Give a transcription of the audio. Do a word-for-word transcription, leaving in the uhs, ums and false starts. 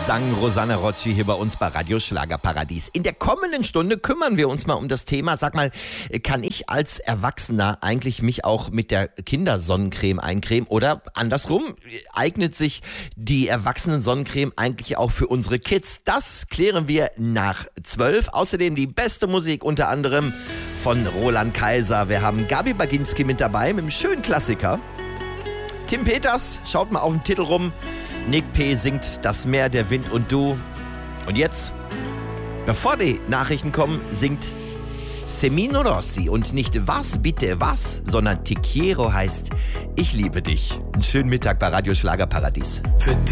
sang Rosanna Rocci hier bei uns bei Radio Schlagerparadies. In der kommenden Stunde kümmern wir uns mal um das Thema. Sag mal, kann ich als Erwachsener eigentlich mich auch mit der Kindersonnencreme eincremen? Oder andersrum, eignet sich die Erwachsenen-Sonnencreme eigentlich auch für unsere Kids? Das klären wir nach zwölf. Außerdem die beste Musik unter anderem von Roland Kaiser. Wir haben Gabi Baginski mit dabei mit einem schönen Klassiker. Tim Peters, schaut mal auf den Titel rum. Nick P. singt Das Meer, der Wind und du. Und jetzt, bevor die Nachrichten kommen, singt Semino Rossi. Und nicht was, bitte was, sondern Te quiero heißt Ich liebe dich. Einen schönen Mittag bei Radio Schlagerparadies. Für